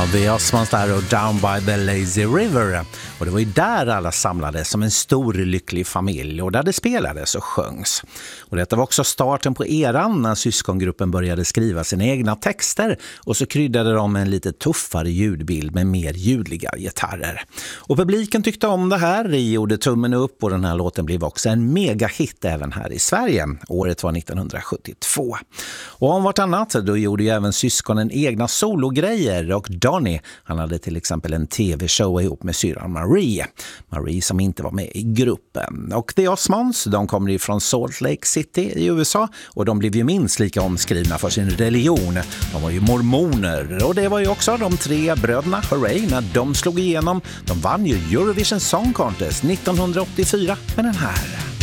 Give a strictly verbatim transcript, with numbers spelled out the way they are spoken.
Ja, The Osmonds där och Down by the Lazy River. Och det var ju där alla samlades som en stor lycklig familj och där det spelades och sjöngs. Och detta var också starten på eran när syskongruppen började skriva sina egna texter och så kryddade de med en lite tuffare ljudbild med mer ljudliga gitarrer. Och publiken tyckte om det här, de gjorde tummen upp och den här låten blev också en megahit även här i Sverige. Året var nittonhundrasjuttiotvå. Och om vartannat då gjorde ju även syskonen egna sologrejer och Donny, han hade till exempel en tv-show ihop med syran Marie. Marie som inte var med i gruppen. Och The Osmonds, de kommer ju från Salt Lake City i U S A och de blev ju minst lika omskrivna för sin religion. De var ju mormoner och det var ju också de tre bröderna Hooray när de slog igenom. De vann ju Eurovision Song Contest nittonhundraåttiofyra med den här.